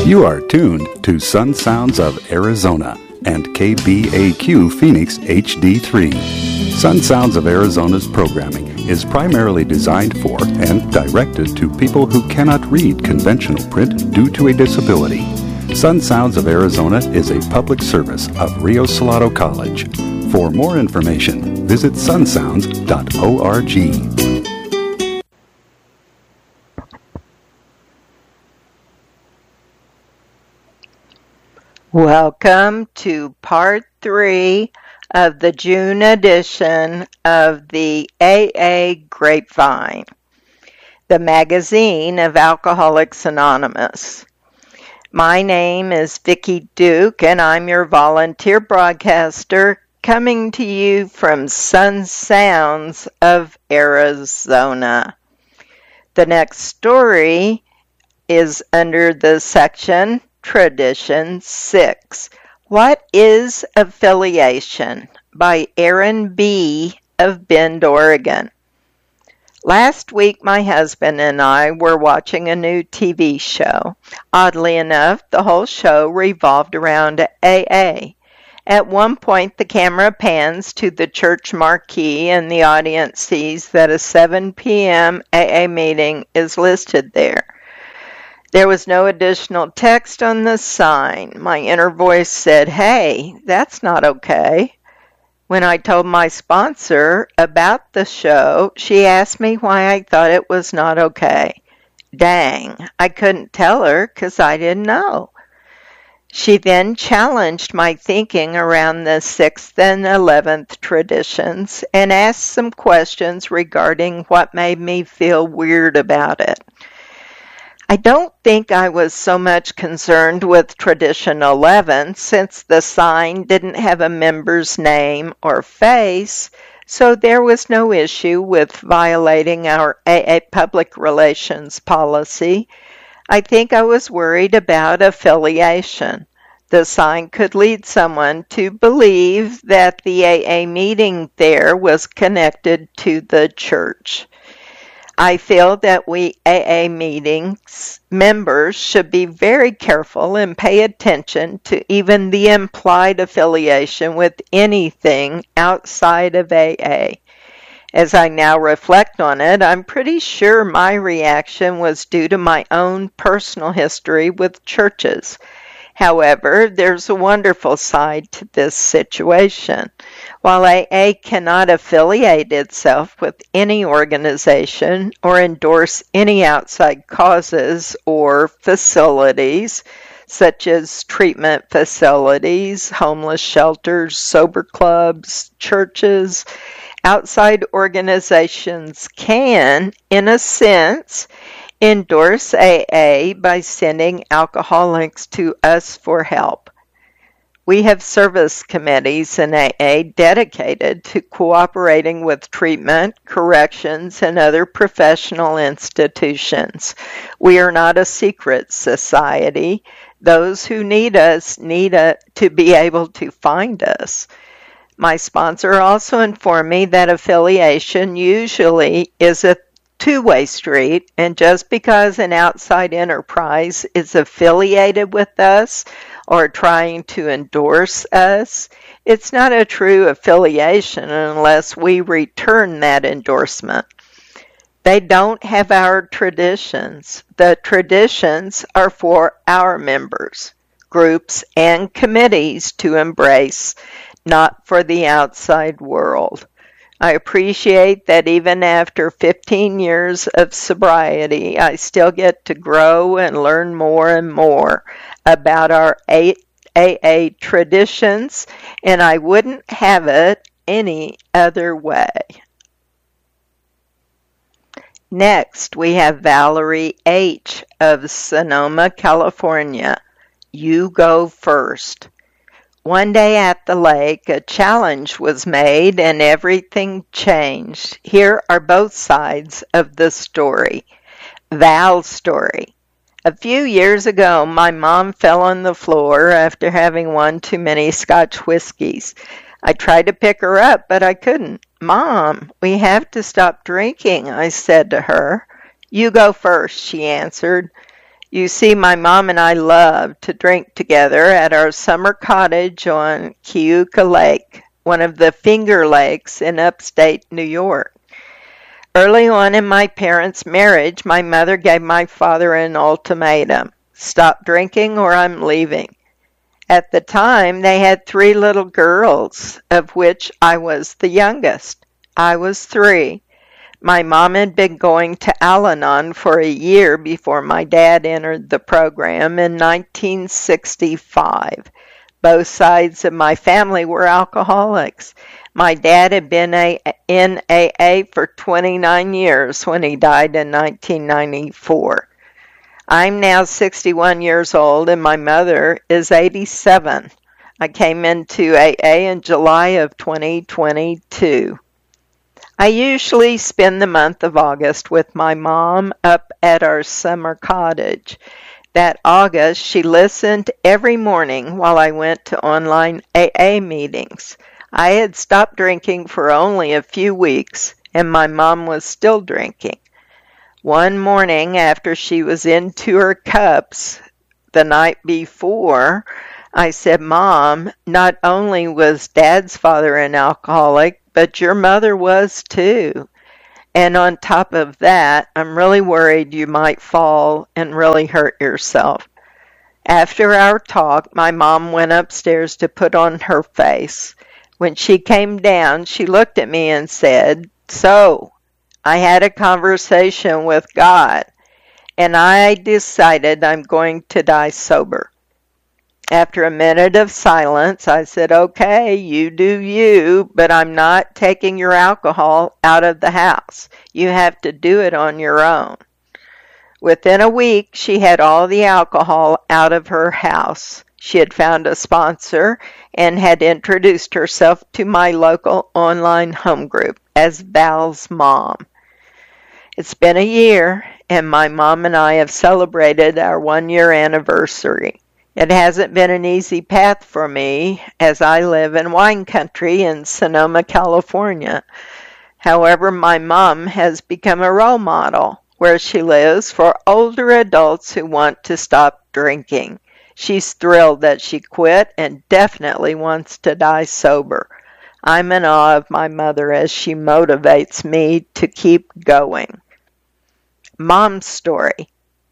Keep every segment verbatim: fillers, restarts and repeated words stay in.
You are tuned to Sun Sounds of Arizona and K B A Q Phoenix H D three. Sun Sounds of Arizona's programming is primarily designed for and directed to people who cannot read conventional print due to a disability. Sun Sounds of Arizona is a public service of Rio Salado College. For more information, visit sun sounds dot org. Welcome to part three of the June edition of the A A Grapevine, the magazine of Alcoholics Anonymous. My name is Vicki Duke, and I'm your volunteer broadcaster coming to you from Sun Sounds of Arizona. The next story is under the section Tradition six. What is Affiliation? By Aaron B. of Bend, Oregon. Last week, my husband and I were watching a new T V show. Oddly enough, the whole show revolved around A A. At one point, the camera pans to the church marquee and the audience sees that a seven p.m. A A meeting is listed there. There was no additional text on the sign. My inner voice said, "Hey, that's not okay." When I told my sponsor about the show, she asked me why I thought it was not okay. Dang, I couldn't tell her because I didn't know. She then challenged my thinking around the sixth and eleventh traditions and asked some questions regarding what made me feel weird about it. I don't think I was so much concerned with Tradition eleven since the sign didn't have a member's name or face, so there was no issue with violating our A A public relations policy. I think I was worried about affiliation. The sign could lead someone to believe that the A A meeting there was connected to the church. I feel that we A A meetings members should be very careful and pay attention to even the implied affiliation with anything outside of A A. As I now reflect on it, I'm pretty sure my reaction was due to my own personal history with churches. However, there's a wonderful side to this situation. While A A cannot affiliate itself with any organization or endorse any outside causes or facilities, such as treatment facilities, homeless shelters, sober clubs, churches, outside organizations can, in a sense, endorse A A by sending alcoholics to us for help. We have service committees in A A dedicated to cooperating with treatment, corrections, and other professional institutions. We are not a secret society. Those who need us need a, to be able to find us. My sponsor also informed me that affiliation usually is a two-way street, and just because an outside enterprise is affiliated with us or trying to endorse us, it's not a true affiliation unless we return that endorsement. They don't have our traditions. The traditions are for our members, groups, and committees to embrace, not for the outside world. I appreciate that even after fifteen years of sobriety, I still get to grow and learn more and more about our A A traditions, and I wouldn't have it any other way. Next, we have Valerie H. of Sonoma, California. You go first. One day at the lake, a challenge was made and everything changed. Here are both sides of the story. Val's story. A few years ago, my mom fell on the floor after having one too many Scotch whiskeys. I tried to pick her up, but I couldn't. "Mom, we have to stop drinking," I said to her. "You go first," she answered. You see, my mom and I loved to drink together at our summer cottage on Keuka Lake, one of the Finger Lakes in upstate New York. Early on in my parents' marriage, my mother gave my father an ultimatum: stop drinking or I'm leaving. At the time, they had three little girls, of which I was the youngest. I was three. My mom had been going to Al-Anon for a year before my dad entered the program in nineteen sixty-five. Both sides of my family were alcoholics. My dad had been a, in A A for twenty-nine years when he died in nineteen ninety-four. I'm now sixty-one years old and my mother is eighty-seven. I came into A A in July of twenty twenty-two. I usually spend the month of August with my mom up at our summer cottage. That August, she listened every morning while I went to online A A meetings. I had stopped drinking for only a few weeks, and my mom was still drinking. One morning, after she was into her cups the night before, I said, "Mom, not only was Dad's father an alcoholic, but your mother was too. And on top of that, I'm really worried you might fall and really hurt yourself." After our talk, my mom went upstairs to put on her face. When she came down, she looked at me and said, "So, I had a conversation with God, and I decided I'm going to die sober." After a minute of silence, I said, "Okay, you do you, but I'm not taking your alcohol out of the house. You have to do it on your own." Within a week, she had all the alcohol out of her house. She had found a sponsor and had introduced herself to my local online home group as Val's mom. It's been a year, and my mom and I have celebrated our one-year anniversary. It hasn't been an easy path for me, as I live in wine country in Sonoma, California. However, my mom has become a role model where she lives for older adults who want to stop drinking. She's thrilled that she quit and definitely wants to die sober. I'm in awe of my mother as she motivates me to keep going. Mom's story.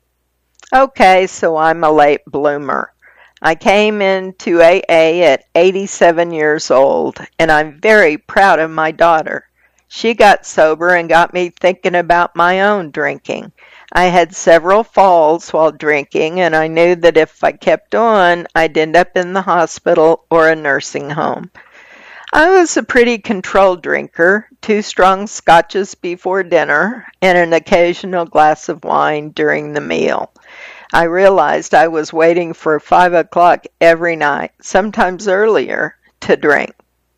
Okay, so I'm a late bloomer. I came into A A at eighty-seven years old, and I'm very proud of my daughter. She got sober and got me thinking about my own drinking. I had several falls while drinking, and I knew that if I kept on, I'd end up in the hospital or a nursing home. I was a pretty controlled drinker, two strong scotches before dinner, and an occasional glass of wine during the meal. I realized I was waiting for five o'clock every night, sometimes earlier, to drink.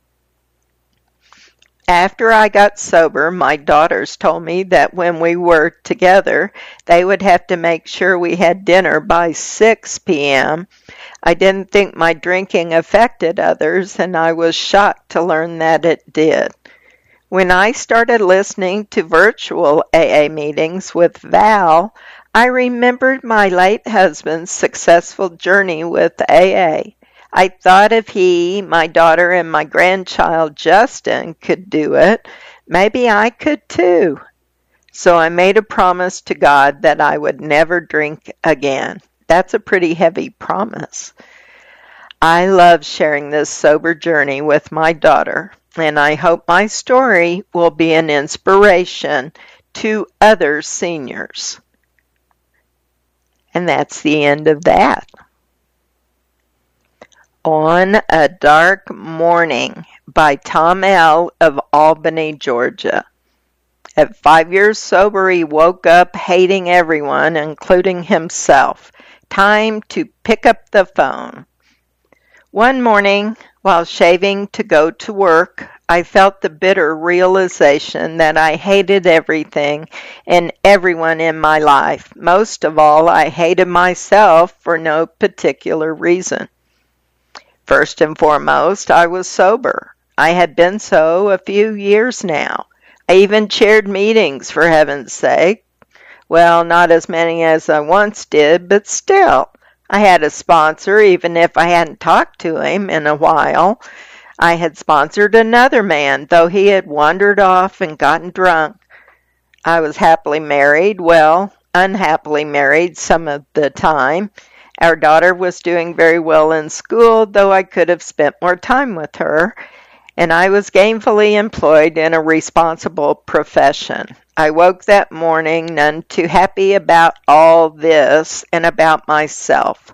After I got sober, my daughters told me that when we were together, they would have to make sure we had dinner by six p.m. I didn't think my drinking affected others, and I was shocked to learn that it did. When I started listening to virtual A A meetings with Val, I remembered my late husband's successful journey with A A. I thought if he, my daughter, and my grandchild Justin could do it, maybe I could too. So I made a promise to God that I would never drink again. That's a pretty heavy promise. I love sharing this sober journey with my daughter, and I hope my story will be an inspiration to other seniors. And that's the end of that. On a Dark Morning by Tom L. of Albany, Georgia. At five years sober, he woke up hating everyone, including himself. Time to pick up the phone. One morning, while shaving to go to work, I felt the bitter realization that I hated everything and everyone in my life. Most of all, I hated myself for no particular reason. First and foremost, I was sober. I had been so a few years now. I even chaired meetings, for heaven's sake. Well, not as many as I once did, but still, I had a sponsor even if I hadn't talked to him in a while. I had sponsored another man, though he had wandered off and gotten drunk. I was happily married, well, unhappily married some of the time. Our daughter was doing very well in school, though I could have spent more time with her, and I was gainfully employed in a responsible profession. I woke that morning none too happy about all this and about myself.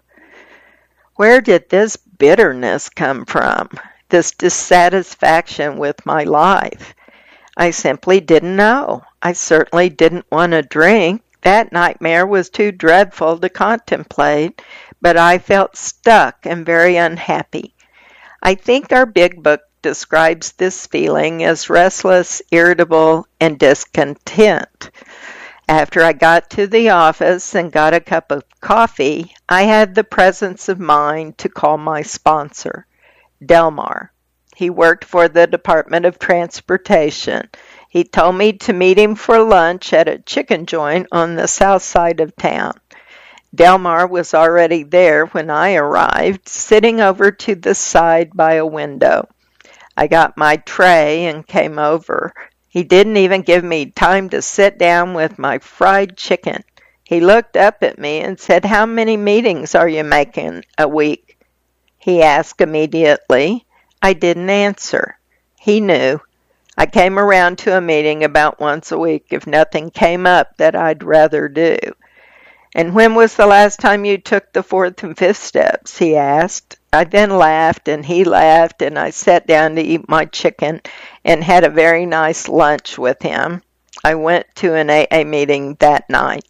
Where did this bitterness come from? This dissatisfaction with my life? I simply didn't know. I certainly didn't want to drink. That nightmare was too dreadful to contemplate, but I felt stuck and very unhappy. I think our big book describes this feeling as restless, irritable, and discontent. After I got to the office and got a cup of coffee, I had the presence of mind to call my sponsor, Delmar. He worked for the Department of Transportation. He told me to meet him for lunch at a chicken joint on the south side of town. Delmar was already there when I arrived, sitting over to the side by a window. I got my tray and came over. He didn't even give me time to sit down with my fried chicken. He looked up at me and said, "How many meetings are you making a week?" He asked immediately. I didn't answer. He knew. I came around to a meeting about once a week if nothing came up that I'd rather do. "And when was the last time you took the fourth and fifth steps?" he asked. I then laughed, and he laughed, and I sat down to eat my chicken and had a very nice lunch with him. I went to an A A meeting that night.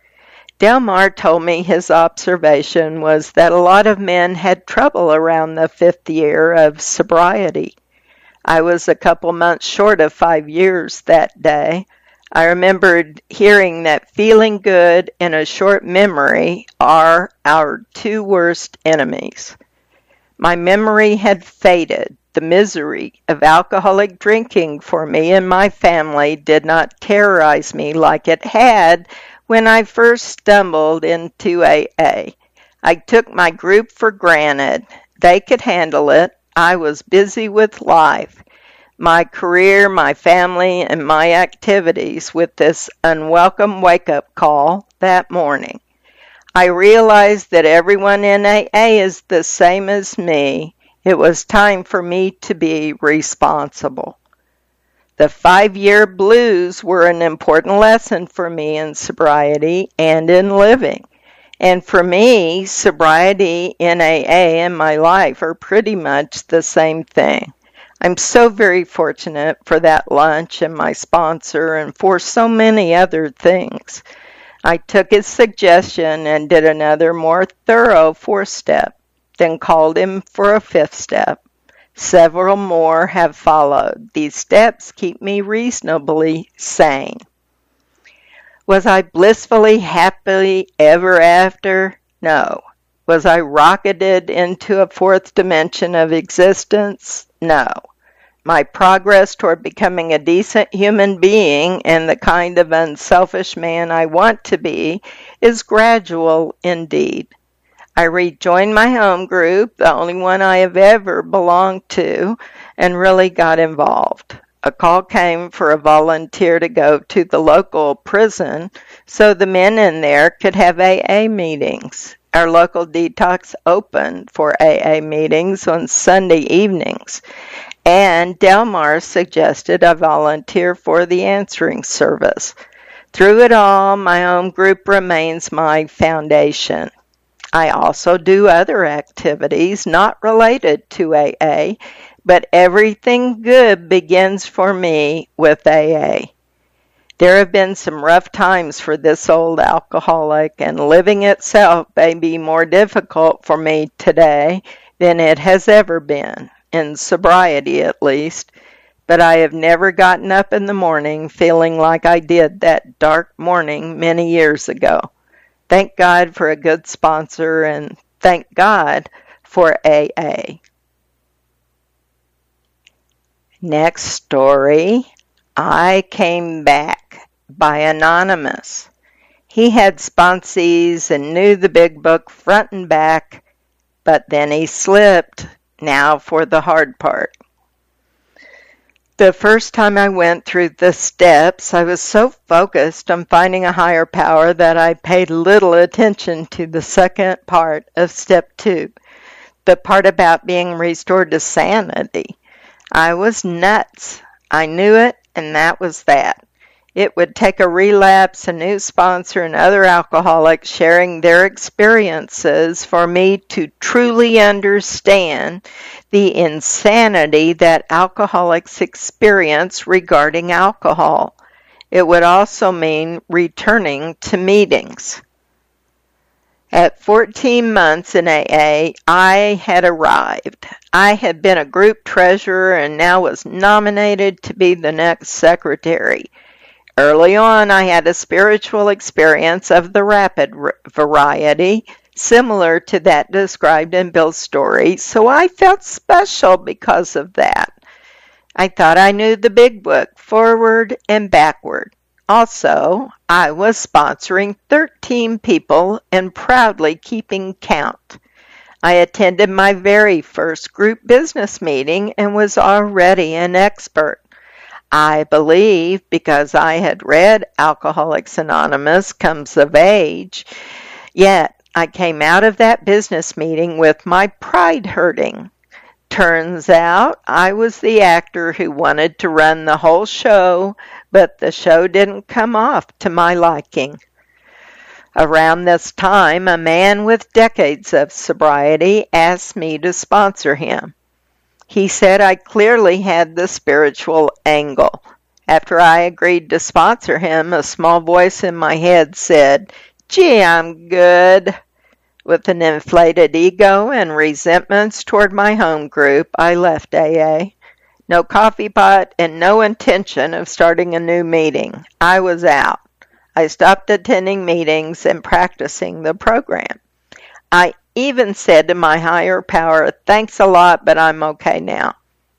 Delmar told me his observation was that a lot of men had trouble around the fifth year of sobriety. I was a couple months short of five years that day. I remembered hearing that feeling good and a short memory are our two worst enemies. My memory had faded. The misery of alcoholic drinking for me and my family did not terrorize me like it had when I first stumbled into A A. I took my group for granted. They could handle it. I was busy with life, my career, my family, and my activities with this unwelcome wake-up call that morning. I realized that everyone in A A is the same as me. It was time for me to be responsible. The five-year blues were an important lesson for me in sobriety and in living. And for me, sobriety in A A and my life are pretty much the same thing. I'm so very fortunate for that lunch and my sponsor and for so many other things. I took his suggestion and did another more thorough fourth step, then called him for a fifth step. Several more have followed. These steps keep me reasonably sane. Was I blissfully happy ever after? No. Was I rocketed into a fourth dimension of existence? No. My progress toward becoming a decent human being and the kind of unselfish man I want to be is gradual indeed. I rejoined my home group, the only one I have ever belonged to, and really got involved. A call came for a volunteer to go to the local prison so the men in there could have A A meetings. Our local detox opened for A A meetings on Sunday evenings, and Delmar suggested I volunteer for the answering service. Through it all, my home group remains my foundation. I also do other activities not related to A A, but everything good begins for me with A A. There have been some rough times for this old alcoholic, and living itself may be more difficult for me today than it has ever been, in sobriety at least, but I have never gotten up in the morning feeling like I did that dark morning many years ago. Thank God for a good sponsor, and thank God for A A. Next story, I Came Back by Anonymous. He had sponsees and knew the big book front and back, but then he slipped. Now for the hard part. The first time I went through the steps, I was so focused on finding a higher power that I paid little attention to the second part of step two, the part about being restored to sanity. I was nuts. I knew it, and that was that. It would take a relapse, a new sponsor, and other alcoholics sharing their experiences for me to truly understand the insanity that alcoholics experience regarding alcohol. It would also mean returning to meetings. At fourteen months in A A, I had arrived. I had been a group treasurer and now was nominated to be the next secretary. Early on, I had a spiritual experience of the rapid variety, similar to that described in Bill's story, so I felt special because of that. I thought I knew the big book, forward and backward. Also, I was sponsoring thirteen people and proudly keeping count. I attended my very first group business meeting and was already an expert. I believe because I had read Alcoholics Anonymous Comes of Age, yet I came out of that business meeting with my pride hurting. Turns out I was the actor who wanted to run the whole show, but the show didn't come off to my liking. Around this time, a man with decades of sobriety asked me to sponsor him. He said I clearly had the spiritual angle. After I agreed to sponsor him, a small voice in my head said, "Gee, I'm good." With an inflated ego and resentments toward my home group, I left A A. No coffee pot and no intention of starting a new meeting. I was out. I stopped attending meetings and practicing the program. I even said to my higher power, "Thanks a lot, but I'm okay now."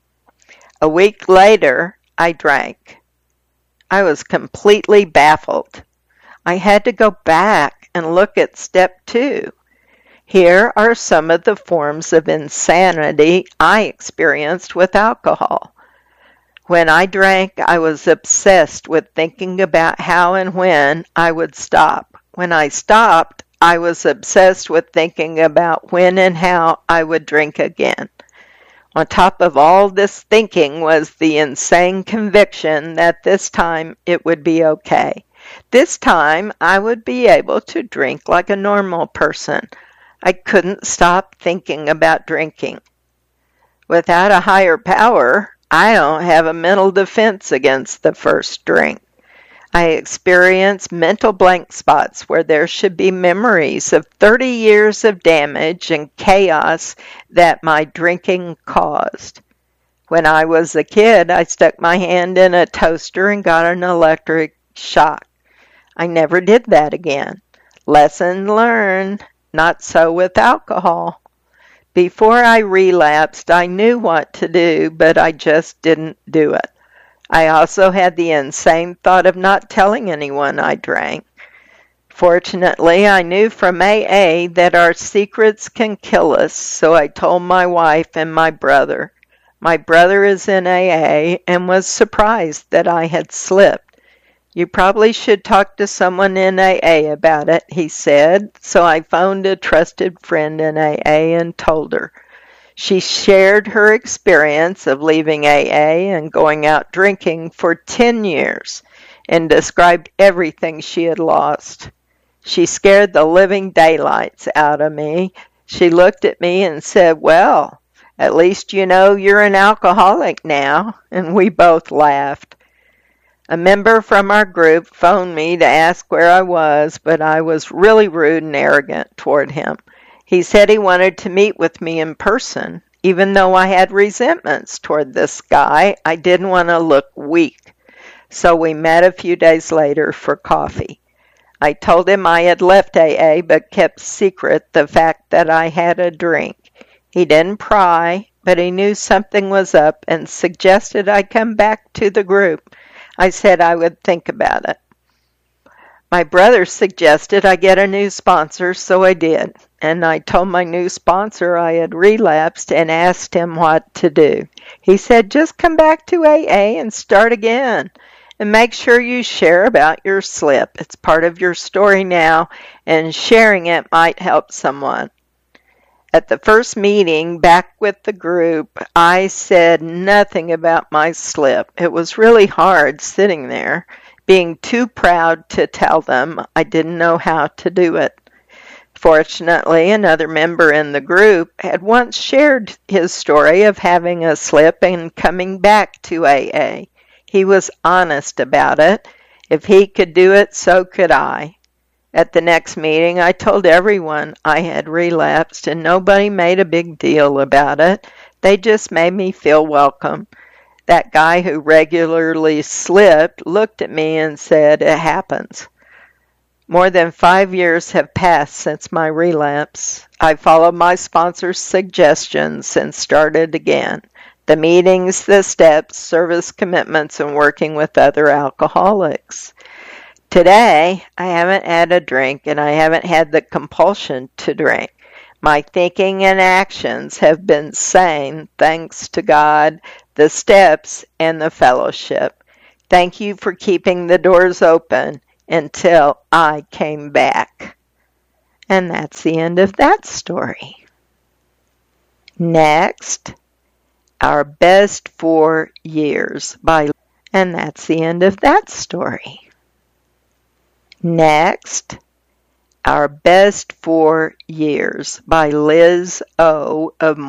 A week later, I drank. I was completely baffled. I had to go back and look at step two. Here are some of the forms of insanity I experienced with alcohol. When I drank, I was obsessed with thinking about how and when I would stop. When I stopped, I was obsessed with thinking about when and how I would drink again. On top of all this thinking was the insane conviction that this time it would be okay. This time I would be able to drink like a normal person. I couldn't stop thinking about drinking. Without a higher power, I don't have a mental defense against the first drink. I experience mental blank spots where there should be memories of thirty years of damage and chaos that my drinking caused. When I was a kid, I stuck my hand in a toaster and got an electric shock. I never did that again. Lesson learned. Not so with alcohol. Before I relapsed, I knew what to do, but I just didn't do it. I also had the insane thought of not telling anyone I drank. Fortunately, I knew from A A that our secrets can kill us, so I told my wife and my brother. My brother is in A A and was surprised that I had slipped. "You probably should talk to someone in A A about it," he said, so I phoned a trusted friend in A A and told her. She shared her experience of leaving A A and going out drinking for ten years and described everything she had lost. She scared the living daylights out of me. She looked at me and said, "Well, at least you know you're an alcoholic now," and we both laughed. A member from our group phoned me to ask where I was, but I was really rude and arrogant toward him. He said he wanted to meet with me in person. Even though I had resentments toward this guy, I didn't want to look weak. So we met a few days later for coffee. I told him I had left A A but kept secret the fact that I had a drink. He didn't pry, but he knew something was up and suggested I come back to the group. I said I would think about it. My brother suggested I get a new sponsor, so I did. And I told my new sponsor I had relapsed and asked him what to do. He said, just come back to A A and start again. And make sure you share about your slip. It's part of your story now, and sharing it might help someone. At the first meeting back with the group, I said nothing about my slip. It was really hard sitting there, being too proud to tell them I didn't know how to do it. Fortunately, another member in the group had once shared his story of having a slip and coming back to A A. He was honest about it. If he could do it, so could I. At the next meeting, I told everyone I had relapsed, and nobody made a big deal about it. They just made me feel welcome. That guy who regularly slipped looked at me and said, it happens. More than five years have passed since my relapse. I followed my sponsor's suggestions and started again. The meetings, the steps, service commitments, and working with other alcoholics. Today, I haven't had a drink, and I haven't had the compulsion to drink. My thinking and actions have been sane thanks to God, the steps, and the fellowship. Thank you for keeping the doors open until I came back. And that's the end of that story. Next, Our Best Four Years by, and that's the end of that story. Next, Our Best Four Years by Liz O. of